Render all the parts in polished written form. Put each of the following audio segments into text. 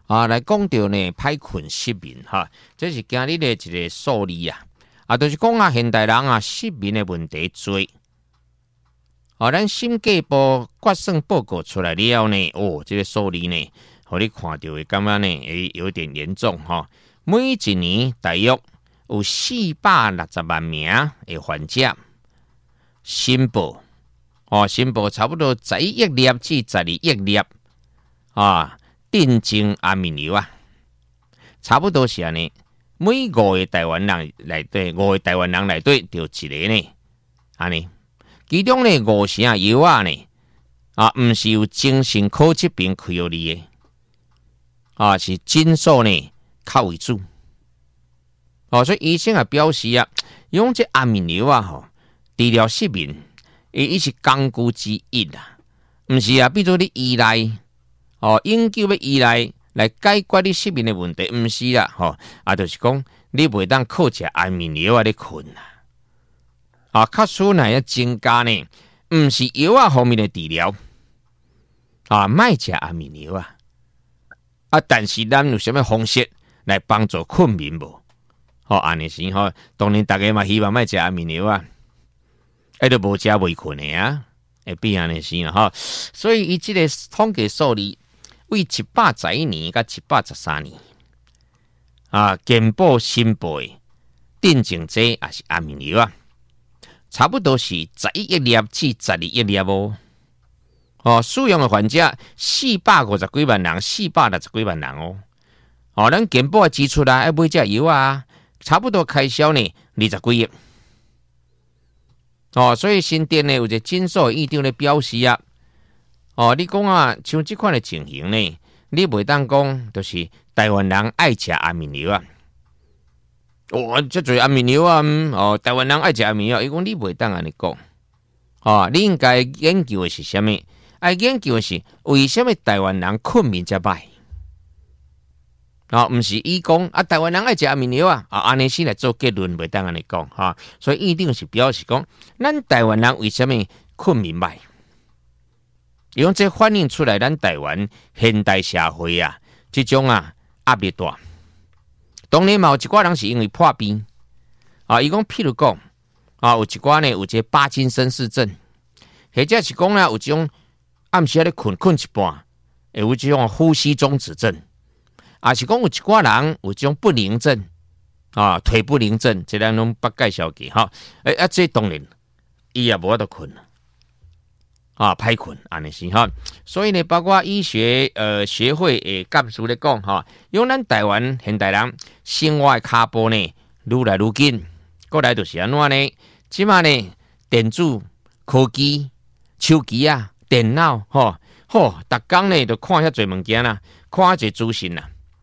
来讲到呢歹困失眠哈，这是今日的一个数字啊，就是讲现代人失眠的问题多。咱审计部决算报告出来了呢，这个数字呢，互你看到会感觉呢，有点严重哈。每一年大约有460万名的患者申报，申报差不多11亿粒至12亿粒定症安眠药差不多是安尼。每5个台湾人内底，5个台湾人内底就一个呢，安尼。其中呢，5成药呢，唔是由精神科这边开予你的，是诊所呢靠为主。所以医生也表示用这安眠药治疗失眠，伊是工具之一唔是比如你依赖，永久要依赖来解决你失眠的问题，唔是就是讲你袂当靠吃安眠药咧困较属于增加呢，唔是药方面的治疗莫吃安眠药但是咱有什么方式来帮助困眠无？安尼是当然大家嘛希望莫吃安眠药都无吃袂困的会变安尼是所以伊即个统计数字为711年到713年健保申报的定症剂也是安眠药差不多是11亿粒至12亿粒使用的患者450几万人，460几万人咱健保的支出要买这药差不多开销呢20几亿所以新店呢有一个诊所院长咧表示你讲像这款的情形呢，你袂当讲就是台湾人爱吃安眠药这做安眠药台湾人爱吃安眠药，伊讲你袂当安尼讲你应该研究的是什么？研究的是为什么台湾人困眠这歹唔是伊讲台湾人爱食安眠药安尼先来做结论，袂当安尼讲所以一定是表示讲，咱台湾人为什么困眠歹？伊讲这反映出来，咱台湾现代社会这种压力大。当然嘛，有一寡人是因为破病伊讲譬如讲有一寡呢有这帕金森氏症，或者是讲有这种暗时咧困一半，会有这种呼吸中止症。是讲有一寡人有这种不宁症腿不宁症，这咱拢捌介绍过这当然伊也无法度困歹困安尼是所以呢，包括医学学会的教授咧讲用咱台湾现代人生活的脚步呢愈来愈紧，过来就是安怎呢？即马呢电子科技、手机电脑逐工呢就看遐侪物件看遐侪资讯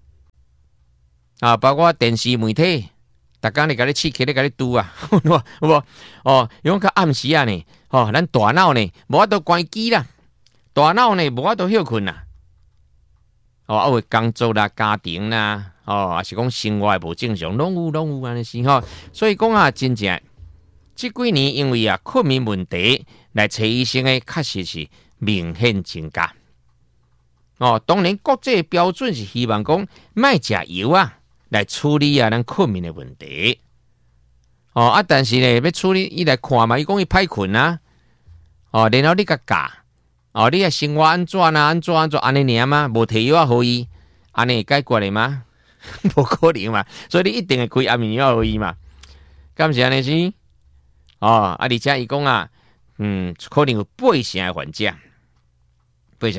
包括电视媒体，逐工咧甲你刺激咧甲你拄有无？用较暗时呢，咱大脑呢无法度关机啦，大脑呢无法度休困为工作啦、家庭啦，还是讲生活无正常，拢有安尼是所以讲真正这几年因为困眠问题来找医生的，确实是明显增加当然国际标准是希望讲莫食药来处理咱困眠的问题但是呢要处理伊来看嘛，伊讲伊歹困然后你甲教你生活安怎安尼尔嘛，无摕药互伊，安尼会解决的吗？无可能嘛，所以你一定会开安眠药互伊嘛，敢是安尼是而且伊讲可能有8成的患者，5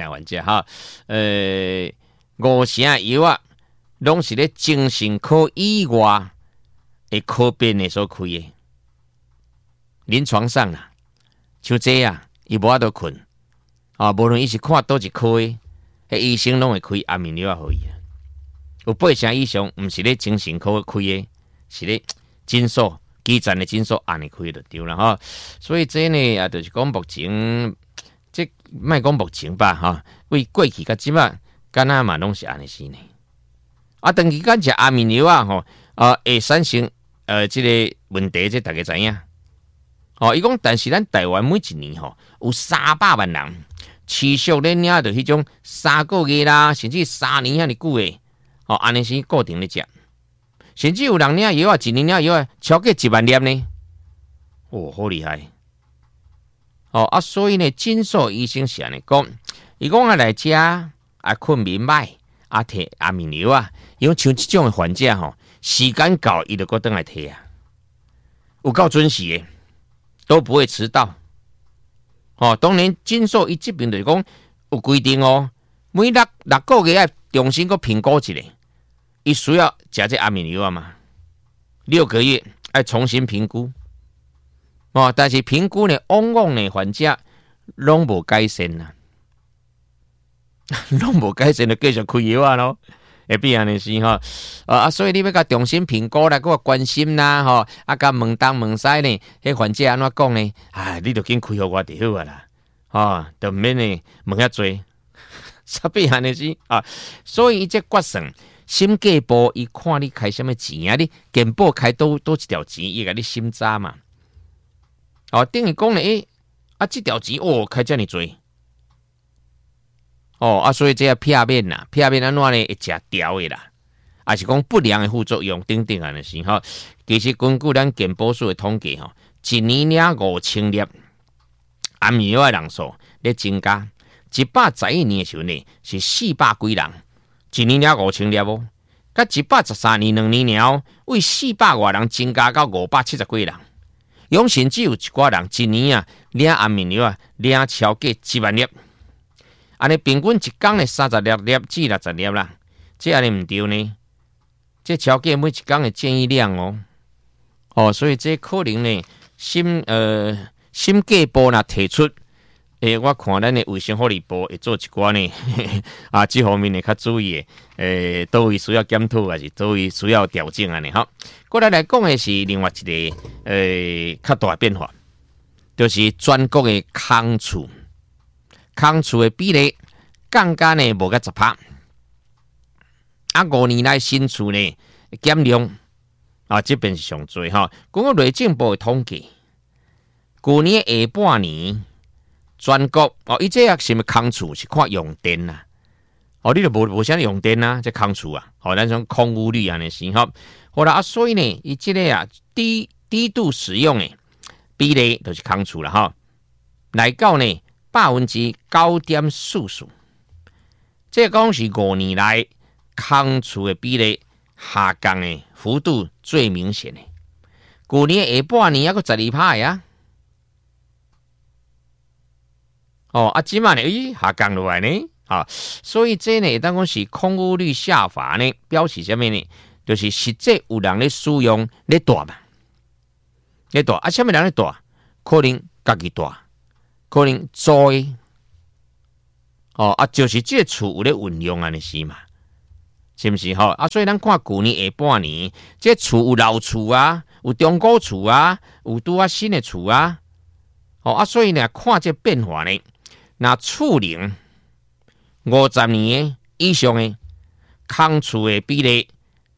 成的药拢是咧精神科以外的科别的所开的，临床上像这伊无法度困无论伊是看倒一科的，医生拢会开安眠药互伊有8成以上毋是咧精神科开的，是咧诊所基层的诊所安尼开就对了所以这呢就是讲目前这莫讲目前吧为过去到即摆敢若嘛拢是安尼是呢长期间食安眠药会产生这个问题，这大家知影伊讲但是咱台湾每一年有300万人持续咧领着迄种3个月啦，甚至3年遐尼久诶，安尼是固定咧食，甚至有人领药啊，1年领药啊，超过1万粒呢，好厉害！所以呢，诊所医生是安尼讲，伊讲来食困眠歹，摕安眠药啊，因为像这种诶患者时间到伊就搁倒来摕啊，有够准时诶，都不会迟到。当然诊所伊这边就是讲有规定每6个月要重新搁评估一下，伊需要食这安眠药啊嘛，6个月要重新评估。但是评估呢，往往呢患者拢无改善啦，拢无改善就继续开药啊咯，会变安尼是所以你要甲重新评估啦，佮关心啦甲问东问西呢，迄患者安怎讲呢？你就紧开互我就好啊啦，就免呢问遐多，煞变安尼是所以伊这决算，审计部伊看你开什么钱啊？你健保开多一条钱，伊甲你审查嘛。等于讲呢，这条钱开遮尔多，所以这片面啦，片面安怎呢会食掉的啦，还是讲不良的副作用等等安尼是其实根据咱健保署的统计一年领5000粒安眠药的人数咧增加，111年的时候呢是400几人，一年领5000粒甲113年2年了，为400外人增加到570几人。甚至有一寡人一年领安眠药领超过1万粒，安尼平均一工呢30粒至60粒啦，这安尼唔对呢？这超过每一工的建议量所以这可能呢，审计部若提出，我看咱的卫生福利部会做一寡呢，这方面呢较注意的，倒位需要检讨，还是倒位需要调整安尼过来讲的是另外一个较大的变化，就是全国的空厝的比例降价呢无到10%， 5年来新厝呢减量这边是上多根据内政部的统计，去年下半年全国伊这什么空厝是看用电啦，你就无啥用电啊，这空厝咱种空污率安尼是好啦所以呢，伊这个低度使用的比例就是空厝啦来到呢9.44%，这讲是5年来空厝的比例下降的幅度最明显的。去年下半年还有12%呀，即摆呢下降落来呢所以这呢当讲是空污率下滑呢，表示什么呢？就是实际有人咧使用咧大嘛，咧大什么人咧大？可能家己大，可能租的就是这厝有咧运用安尼是嘛，是不是所以咱看去年下半年，这厝有老厝啊，有中古厝啊，有拄新的厝啊，所以呢看这变化呢，那厝龄50年以上的空厝的比例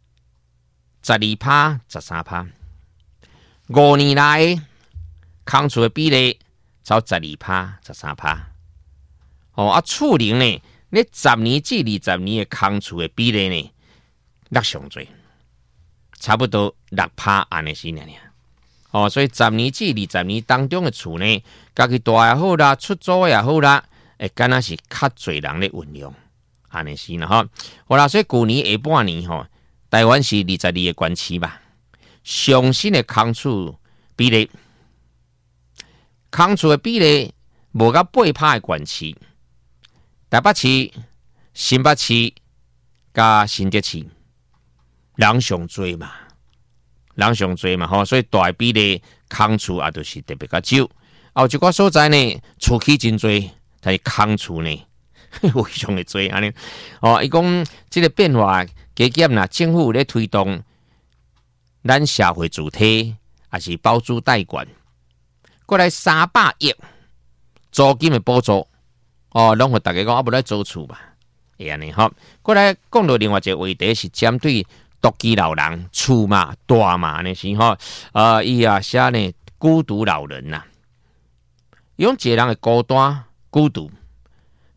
12%、13%， 5年来空厝的比例才12%、13%。厝龄呢，你10年至20年的空厝的比例呢，略上多，差不多6%安尼是尔。所以10年至20年当中的厝呢，家己大也好啦，出租也好啦，敢若是较侪人咧运用，安尼是啦好啦，所以去年下半年台湾是22个县市吧，上新的空厝比例，空厝的比例无到8%的县市，台北市、新北市加新竹市人上多嘛，所以大比例空厝也就是特别较少。有一寡所在呢，厝起真多，但是空厝呢非常的多安尼。伊讲这个变化，加减啦，政府咧推动咱社会主体，还是包租代管，过来300亿租金的补助，拢互大家讲无来租厝吧，会安尼过来讲到另外一个话题是针对独居老人厝嘛大嘛安尼是伊写呢孤独老人呐，用一个人的孤单孤独，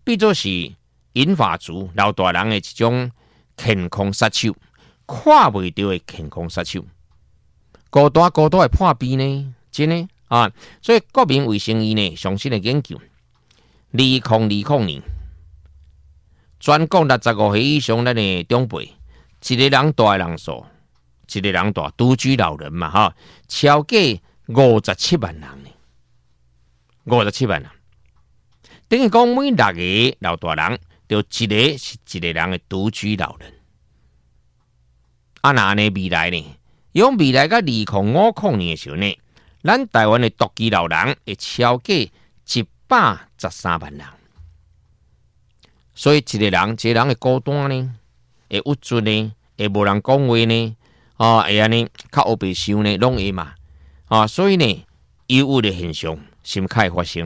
比作是银发族老大人的一种健康杀手，看袂到的健康杀手，孤单会破病呢，真的啊！所以国民卫生院呢，上新的研究，2020年，全国65岁以上咱的长辈，一个人大的人数，一个人大独居老人嘛，哈，超过57万人呢，57万人，等于讲每6个老大人，就一个是一个人的独居老人。啊，那呢未来呢？用未来到2050年的时候呢，咱台湾的独居老人会超过113万人。所以一个人会孤单呢，会郁卒呢，会无人讲话呢，会安尼较黑白想呢，拢会嘛。所以呢，忧郁的现象甚开发生。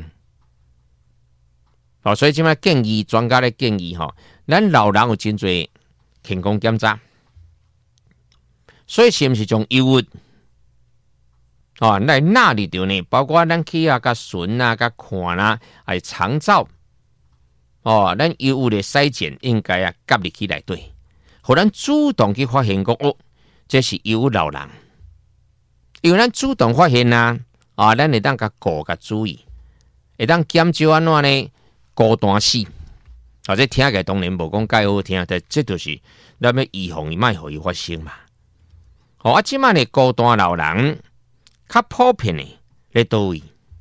所以即摆建议专家咧建议咱老人有真侪健康检查。所以是毋是从忧郁来纳入到呢？包括咱去甲巡甲看还是长照咱忧郁的筛检应该夹入去内底，互咱主动去发现讲这是忧郁老人。因为咱主动发现咱会当甲顾甲注意，会当减少安怎呢？孤单死，这听起来当然无讲介好听，但这就是咱要预防伊，莫互伊发生嘛。即摆呢孤单老人较普遍的咧倒位？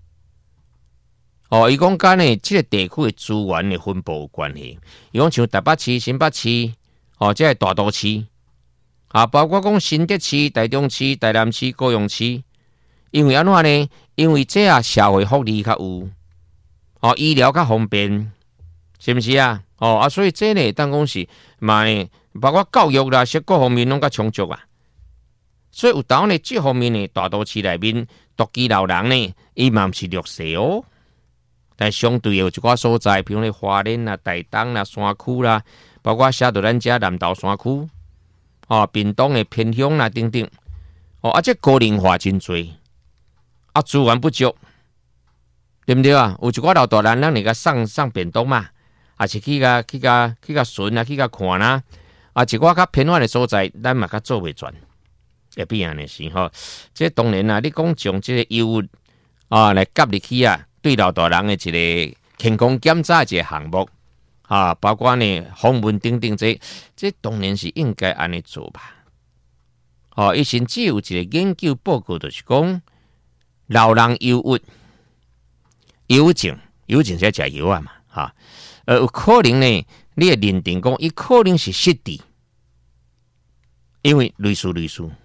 伊讲甲呢这个地区的资源的分布有关系。伊讲像台北市、新北市，这个大都市，包括讲新竹市、台中市、台南市、高雄市。因为安怎呢？因为这社会福利较有，医疗较方便，是毋是啊？所以这呢当讲是嘛呢，包括教育啦、各方面拢较充足啊。所以有当呢，这方面呢，大都市内面独居老人呢，伊嘛毋是弱势哦。但相对有一寡所在，比如咧花莲啦、台东啦、山区啦，包括写到咱遮南投山区，屏东的偏乡啦等等，这高龄化真多，资源不足，对不对啊？有一寡老大人，咱嚟甲送便当嘛，还是去甲巡啊，去甲看啦，一寡较偏远的所在，咱嘛较做袂全。会变安尼是这当然你讲从这个忧郁来夹入去对老大人的一个健康检查的一个项目包括呢访问等等这当然是应该安尼做吧。伊甚至有一个研究报告，就是讲老人忧郁症才食药嘛有可能呢，你会认定讲伊可能是失智，因为类似。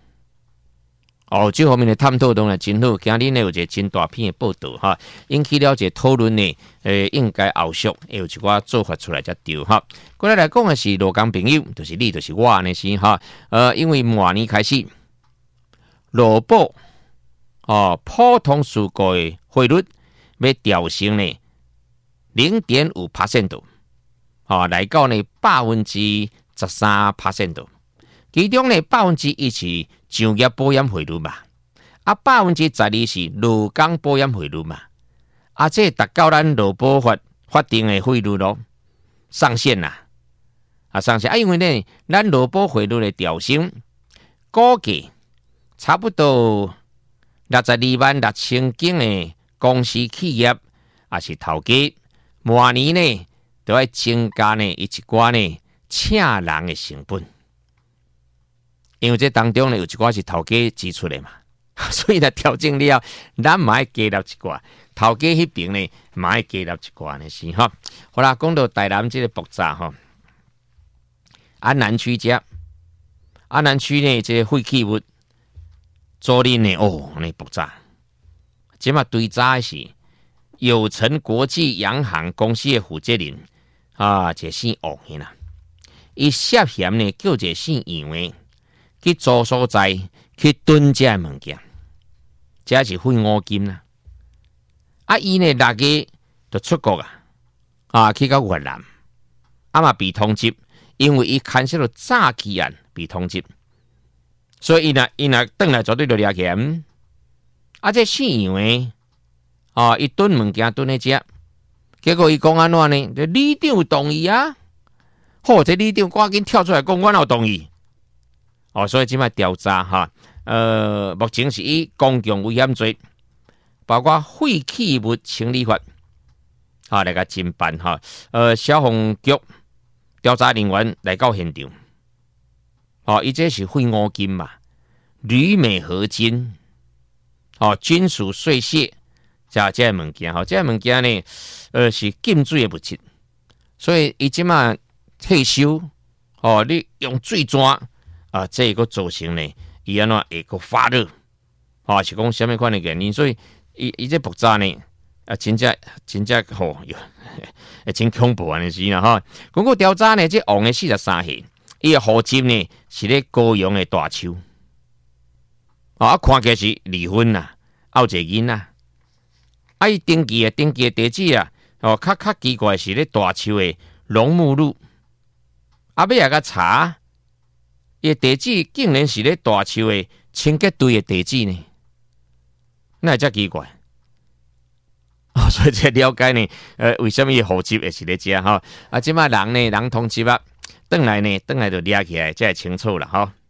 这方面的探讨当然真好，今日呢有一个真大篇的报道引起了一个讨论呢。应该后续会有一寡做法出来才对过来讲的是罗工朋友，就是你，就是我呢是因为明年开始，劳保普通事故的汇率要调升呢 0.5% 度，来到呢 13%度。其中呢1%是就业保险汇率嘛，12%是劳工保险汇率嘛，这达到咱劳保法定的汇率咯，上限啦，上限因为呢，咱劳保汇率的调升，估计差不多626000间的公司企业是头家，明年呢都要增加呢一寡呢请人的成本。因为这当中呢有一寡是头家支出的嘛，所以呢调整了，咱嘛要加入一寡，头家迄边呢嘛要加入一寡呢是好啦，讲到台南这个爆炸安南区呢这个废弃物租赁呢那爆炸，这嘛对炸是友成国际洋行公司的负责人这姓王的啦，伊涉嫌呢叫这姓杨的。去租所在去囤这物件，这是废五金啦。伊呢6月就出国去到越南，嘛被通缉，因为伊牵涉到诈欺案被通缉，所以伊若转来绝对就抓起来。这姓杨的伊囤物件囤在这， 结果伊讲安怎呢？这里长同意啊！好，这里长赶紧跳出来讲，我有同意。哦，所以即摆调查哈，目前是以公共危险罪，包括废弃物清理法，来个侦办哈。消防局调查人员来到现场，伊这是废五金嘛，铝镁合金，金属碎屑，这物件哈，这物件呢，是禁水的物质，所以伊即马退休，你用水钻。这个造成呢，伊安怎会个发热？是讲什么款的原因？所以伊这爆炸呢，真正真恐怖安尼是啦哈。讲个调查呢，这王的43岁，伊的户籍呢是咧高雄的大邱，看起来是离婚啦，有一个囡仔，伊登记的地址啊，较奇怪是咧大邱的龙目路，尾仔甲查。伊地址竟然是咧大邱的清洁队的地址呢，那才奇怪。所以这了解呢，为什么伊户籍会是咧遮哈？即摆人通缉啊，转来就抓起来，才会清楚了哈。